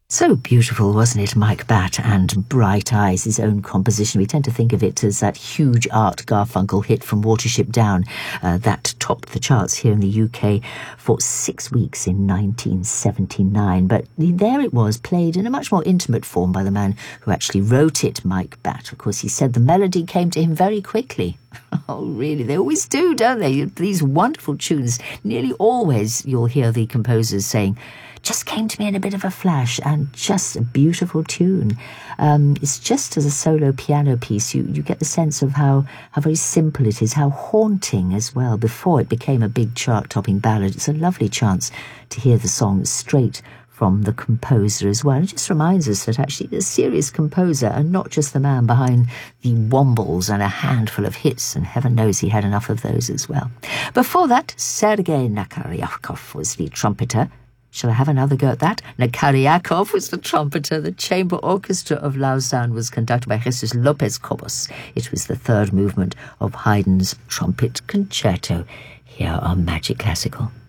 So beautiful, wasn't it? Mike Batt and Bright Eyes, his own composition. We tend to think of it as that huge Art Garfunkel hit from Watership Down that topped the charts here in the UK for 6 weeks in 1979. But there it was, played in a much more intimate form by the man who actually wrote it, Mike Batt. Of course, he said the melody came to him very quickly. Oh, really? They always do, don't they? These wonderful tunes. Nearly always you'll hear the composers saying, just came to me in a bit of a flash, and just a beautiful tune. It's just as a solo piano piece, you get the sense of how very simple it is, how haunting as well, before it became a big chart-topping ballad. It's a lovely chance to hear the song straight from the composer as well. And it just reminds us that actually a serious composer and not just the man behind the wombles and a handful of hits, and heaven knows he had enough of those as well. Before that, Sergei Nakaryakov was the trumpeter. Shall I have another go at that? Nakaryakov was the trumpeter. The Chamber Orchestra of Lausanne was conducted by Jesus Lopez-Cobos. It was the third movement of Haydn's Trumpet Concerto here on Magic Classical.